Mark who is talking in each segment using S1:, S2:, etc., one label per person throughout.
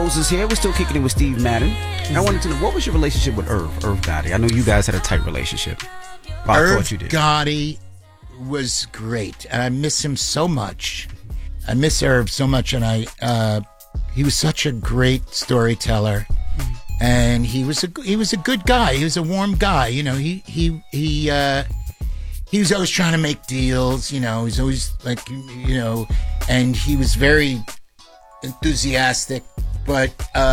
S1: Rose is here. We're still kicking it with Steve Madden. I wanted to know, what was your relationship with Irv Gotti? I know you guys had a tight relationship. I thought you did.
S2: Gotti was great, and I miss him so much. I miss Irv so much, and he was such a great storyteller, and he was a good guy. He was a warm guy. You know, he was always trying to make deals. You know, he's always like, you know, and he was very enthusiastic, but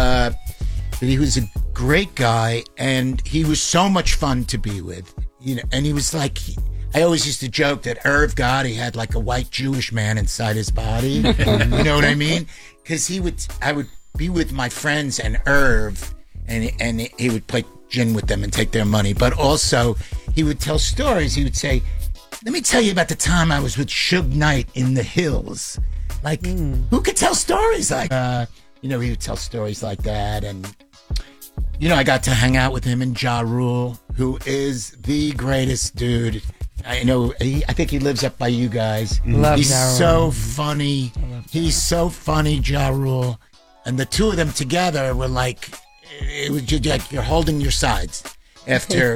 S2: he was a great guy, and he was so much fun to be with. You know, and he was like, I always used to joke that Irv Gotti had like a white Jewish man inside his body. You know what I mean? Because I would be with my friends and Irv, and he would play gin with them and take their money. But also, he would tell stories. He would say, "Let me tell you about the time I was with Suge Knight in the hills." Like, who could tell stories like you know, he would tell stories like that. And, you know, I got to hang out with him and Ja Rule, who is the greatest dude. I know, I think he lives up by you guys. He's so funny. He's so funny, Ja Rule. And the two of them together were like, it was just like you're holding your sides after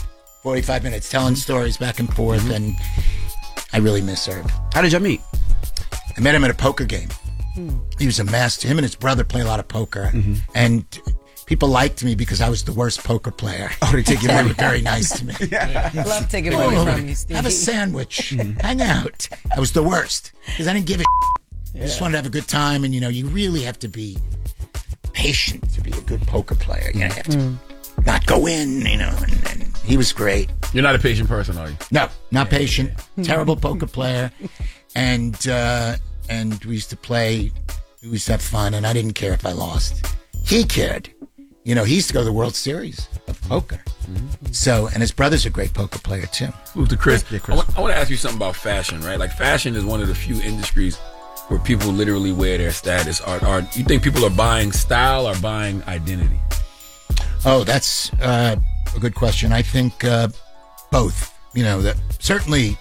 S2: 45 minutes, telling stories back and forth. And I really miss Irv.
S1: How did y'all meet?
S2: I met him at a poker game. He was a master. Him and his brother play a lot of poker. And people liked me because I was the worst poker player. Oh, they take you away. They were very nice to me.
S3: Love taking money from you, Steve.
S2: Have a sandwich. Hang out. I was the worst because I didn't give a I just wanted to have a good time. And, you know, you really have to be patient to be a good poker player. You know, you have to not go in, you know, and he was great.
S4: You're not a patient person, are you?
S2: No, not patient. Terrible poker player. And we used to play, we used to have fun, and I didn't care if I lost. He cared. You know, he used to go to the World Series of poker. So, and his brother's a great poker player, too.
S4: Move to Chris. Yeah, Chris. I want to ask you something about fashion, right? Like, fashion is one of the few industries where people literally wear their status. You think people are buying style or buying identity?
S2: Oh, that's a good question. I think both. You know, that certainly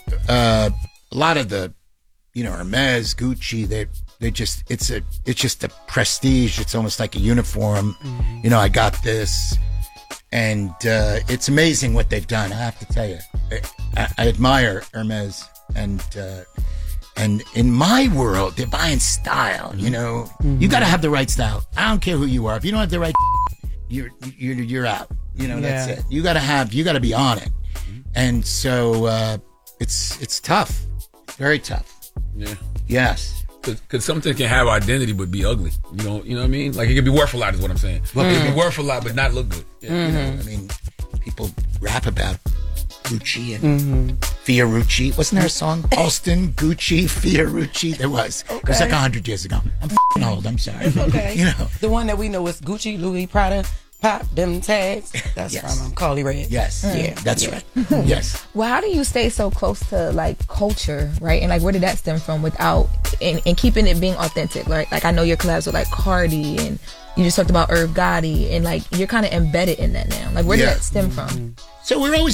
S2: a lot of the, you know, Hermes, Gucci, they just, it's just a prestige. It's almost like a uniform. You know, I got this, and it's amazing what they've done. I have to tell you, I admire Hermes, and in my world, they're buying style. You know, you got to have the right style. I don't care who you are. If you don't have the right, you're out. You know, that's it. You got to be on it, and so it's tough. Very tough.
S4: Yeah.
S2: Yes.
S4: Because something can have identity but be ugly. You know what I mean? Like, it could be worth a lot is what I'm saying. Well, it can be worth a lot but not look good.
S2: Yeah. You know, I mean, people rap about Gucci and Fiorucci. Wasn't there a song? Alston, Gucci, Fiorucci. There was. Okay. It was like 100 years ago. I'm f***ing old. I'm sorry.
S3: It's okay.
S2: You know.
S3: The one that we know is Gucci, Louis, Prada. Pop them tags. That's from Carly Rae.
S2: Yes. Yeah. That's right. Yes.
S5: Well, how do you stay so close to like culture, right? And like, where did that stem from? Without and keeping it being authentic, right? Like, I know your collabs with like Cardi, and you just talked about Irv Gotti, and like you're kind of embedded in that now. Like, where did that stem from?
S2: So we're always